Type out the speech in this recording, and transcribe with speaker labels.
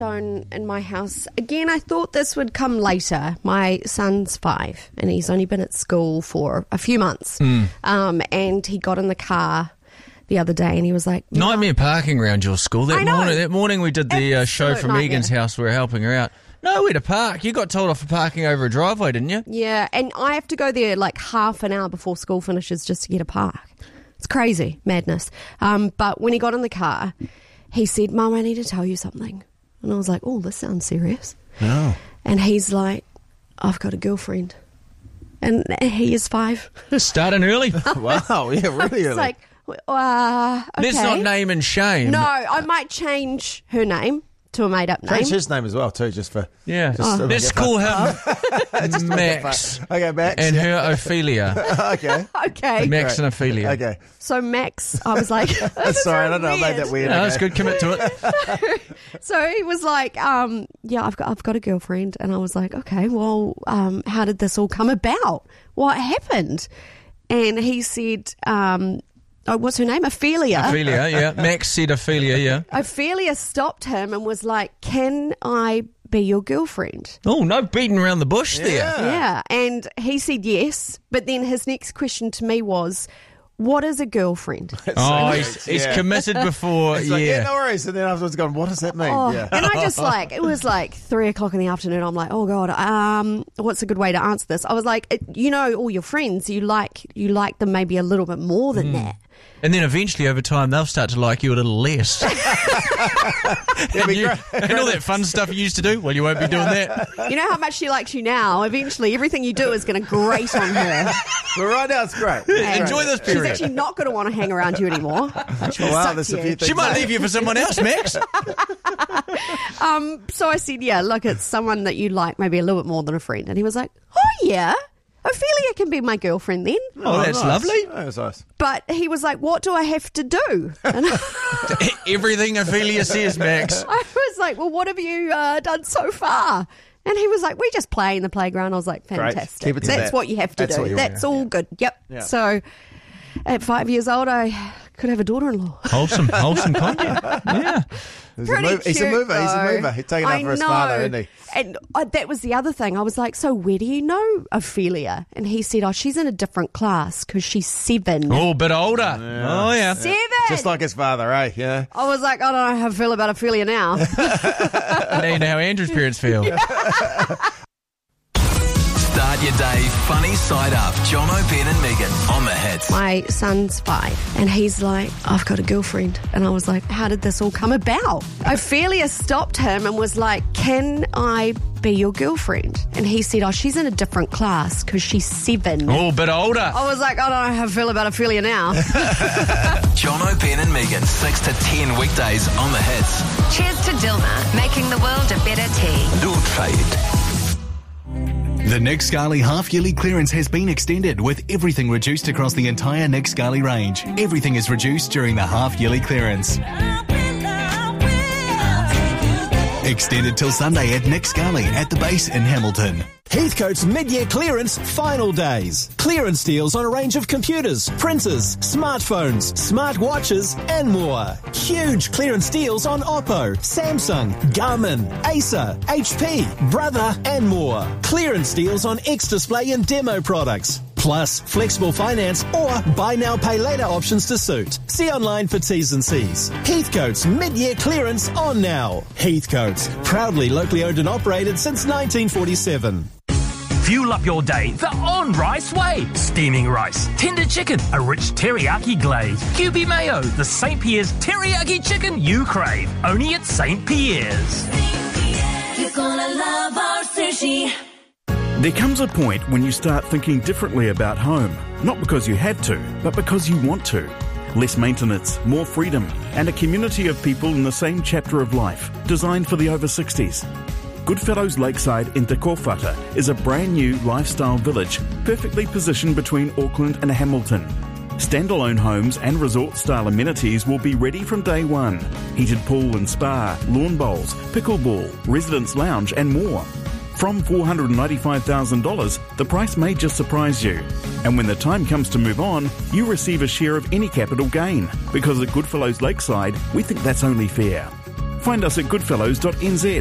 Speaker 1: In my house. Again, I thought this would come later. My son's 5 and he's only been at school for a few months. And he got in the car the other day and he was like...
Speaker 2: Nightmare parking around your school. That morning we did the show from
Speaker 1: nightmare.
Speaker 2: Megan's house. We were helping her out. Nowhere to park. You got told off for parking over a driveway, didn't you?
Speaker 1: Yeah, and I have to go there like half an hour before school finishes just to get a park. It's crazy, madness. But when he got in the car, he said, Mum, I need to tell you something. And I was like, oh, this sounds serious.
Speaker 3: No.
Speaker 1: And he's like, I've got a girlfriend. And he is 5.
Speaker 2: Starting early.
Speaker 3: Wow, yeah, really
Speaker 1: It's
Speaker 3: early.
Speaker 1: like, okay.
Speaker 2: Let's not name and shame.
Speaker 1: No, I might change her name to a made-up name.
Speaker 3: Change his name as well, too, just for...
Speaker 2: Yeah.
Speaker 3: Just so we
Speaker 2: Let's
Speaker 3: get
Speaker 2: call
Speaker 3: fun.
Speaker 2: him Max.
Speaker 3: Okay, Max.
Speaker 2: And her Ophelia.
Speaker 3: Okay.
Speaker 1: Okay.
Speaker 2: Max and Ophelia.
Speaker 3: Okay.
Speaker 1: So Max, I was like...
Speaker 3: Sorry, I don't know. I made that weird.
Speaker 2: No, that's good. Commit to it.
Speaker 1: So he was like, yeah, I've got a girlfriend. And I was like, okay, well, how did this all come about? What happened? And he said... what's her name? Ophelia.
Speaker 2: Ophelia, yeah. Max said Ophelia, yeah.
Speaker 1: Ophelia stopped him and was like, can I be your girlfriend?
Speaker 2: Oh, no beating around the bush there.
Speaker 1: Yeah. And he said yes. But then his next question to me was, what is a girlfriend?
Speaker 2: Oh, he's committed before,
Speaker 3: It's like, yeah, no worries. And then afterwards gone, what does that mean?
Speaker 1: Oh,
Speaker 3: Yeah.
Speaker 1: and I just it was like 3:00 in the afternoon. I'm like, oh God, what's a good way to answer this? I was like, all your friends, you like them maybe a little bit more than that.
Speaker 2: And then eventually, over time, they'll start to like you a little less. And all that fun stuff you used to do, well, you won't be doing that.
Speaker 1: You know how much she likes you now? Eventually, everything you do is going to grate on her.
Speaker 3: But right now, it's great.
Speaker 2: Enjoy this
Speaker 1: She's
Speaker 2: period.
Speaker 1: actually not going to want to hang around you anymore.
Speaker 3: Wow, there's a few things.
Speaker 2: She might leave you for someone else, Max.
Speaker 1: So I said, yeah, look, it's someone that you like maybe a little bit more than a friend. And he was like, oh, yeah. Ophelia can be my girlfriend then.
Speaker 2: Oh, that's
Speaker 3: nice.
Speaker 2: lovely.
Speaker 3: Oh, that's nice.
Speaker 1: But he was like, what do I have to do? And
Speaker 2: Everything Ophelia says, Max.
Speaker 1: I was like, well, what have you done so far? And he was like, we just play in the playground. I was like, fantastic.
Speaker 3: Keep it to
Speaker 1: That's
Speaker 3: that.
Speaker 1: what you have to
Speaker 3: That's
Speaker 1: do.
Speaker 3: what you
Speaker 1: That's
Speaker 3: want.
Speaker 1: all good. Yep.
Speaker 3: Yeah.
Speaker 1: So at 5 years old, I could have a daughter-in-law.
Speaker 2: Wholesome content. Yeah.
Speaker 3: He's
Speaker 1: Pretty
Speaker 3: a mover. He's a
Speaker 1: cute,
Speaker 3: mover. He's a
Speaker 1: though.
Speaker 3: mover. He's taking
Speaker 1: I
Speaker 3: up for his
Speaker 1: know.
Speaker 3: father, isn't he?
Speaker 1: And that was the other thing. I was like, so where do you know Ophelia? And he said, oh, she's in a different class because she's 7.
Speaker 2: Oh, a bit older. Oh, yeah.
Speaker 1: 7?
Speaker 3: Just like his father, eh? Yeah.
Speaker 1: I was like, I don't know how I feel about Ophelia now.
Speaker 2: Now you know how Andrew's parents feel.
Speaker 4: Start your day funny side up. Jono, Ben and Megan on the hits.
Speaker 1: My son's 5 and he's like, I've got a girlfriend. And I was like, how did this all come about? Ophelia stopped him and was like, can I be your girlfriend? And he said, oh, she's in a different class because she's 7.
Speaker 2: Oh, a bit older.
Speaker 1: I was like, I don't know how I feel about Ophelia now.
Speaker 4: Jono, Ben and Megan, 6 to 10 weekdays on the hits.
Speaker 5: Cheers to Dilmah, making the world a better tea.
Speaker 4: Do trade.
Speaker 6: The Nick Scali half-yearly clearance has been extended with everything reduced across the entire Nick Scali range. Everything is reduced during the half-yearly clearance. Extended till Sunday at Nick Scali at the base in Hamilton.
Speaker 7: Heathcote's mid-year clearance final days. Clearance deals on a range of computers, printers, smartphones, smartwatches and more. Huge clearance deals on Oppo, Samsung, Garmin, Acer, HP, Brother and more. Clearance deals on X-Display and demo products. Plus, flexible finance or buy now, pay later options to suit. See online for T's and C's. Heathcote's mid-year clearance on now. Heathcote's, proudly locally owned and operated since 1947.
Speaker 8: Fuel up your day the on-rice way. Steaming rice, tender chicken, a rich teriyaki glaze, QB mayo, the St. Pierre's teriyaki chicken you crave. Only at St. Pierre's.
Speaker 9: You're gonna love our sushi.
Speaker 10: There comes a point when you start thinking differently about home. Not because you had to, but because you want to. Less maintenance, more freedom, and a community of people in the same chapter of life, designed for the over 60s. Goodfellows Lakeside in Te Kōwhata is a brand new lifestyle village perfectly positioned between Auckland and Hamilton. Standalone homes and resort-style amenities will be ready from day one. Heated pool and spa, lawn bowls, pickleball, residence lounge and more. From $495,000, the price may just surprise you. And when the time comes to move on, you receive a share of any capital gain. Because at Goodfellows Lakeside, we think that's only fair. Find us at goodfellows.nz.